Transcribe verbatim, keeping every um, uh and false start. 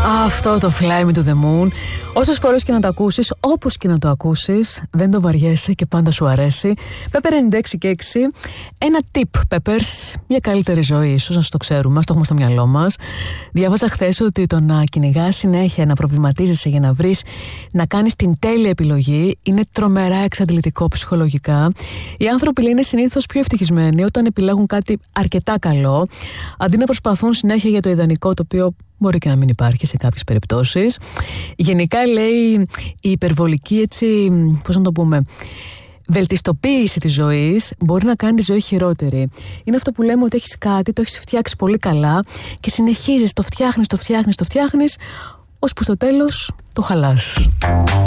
Αυτό το Fly Me to the Moon, όσες φορές και να το ακούσεις, όπως και να το ακούσεις, δεν το βαριέσαι και πάντα σου αρέσει. Pepper ενενήντα έξι και έξι. Ένα tip, Peppers, μια καλύτερη ζωή, ίσως να το ξέρουμε, ας το έχουμε στο μυαλό μας. Διάβαζα χθες ότι το να κυνηγάς συνέχεια, να προβληματίζεσαι για να βρεις, να κάνεις την τέλεια επιλογή, είναι τρομερά εξαντλητικό ψυχολογικά. Οι άνθρωποι είναι συνήθως πιο ευτυχισμένοι όταν επιλέγουν κάτι αρκετά καλό, αντί να προσπαθούν συνέχεια για το ιδανικό, το οποίο μπορεί και να μην υπάρχει σε κάποιες περιπτώσεις. Γενικά, λέει, η υπερβολική, έτσι, πώς να το πούμε, βελτιστοποίηση της ζωής μπορεί να κάνει τη ζωή χειρότερη. Είναι αυτό που λέμε ότι έχεις κάτι, το έχεις φτιάξει πολύ καλά και συνεχίζεις, το φτιάχνεις, το φτιάχνεις, το φτιάχνεις, ώσπου στο τέλος το χαλάς.